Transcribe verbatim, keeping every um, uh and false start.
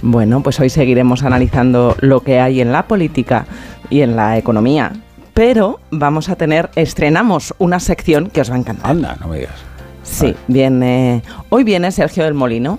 Bueno, pues hoy seguiremos analizando lo que hay en la política y en la economía, pero vamos a tener, estrenamos una sección que os va a encantar. Anda, no me digas. Sí, viene, hoy viene Sergio del Molino,